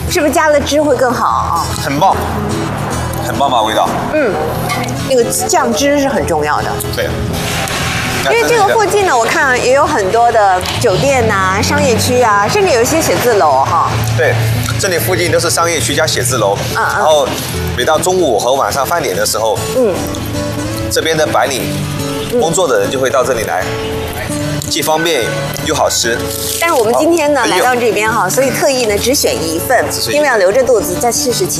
是不是加了汁会更好啊？ 很棒，很棒吧味道？ 嗯，那个酱汁是很重要的。 对。 因为这个附近呢，我看也有很多的酒店呐、商业区啊，甚至有一些写字楼哈。 对，这里附近都是商业区加写字楼。然后每到中午和晚上饭点的时候，这边的白领工作的人就会到这里来，既方便又好吃。 但是我们今天呢来到这边哈，所以特意呢只选一份，因为要留着肚子再试试其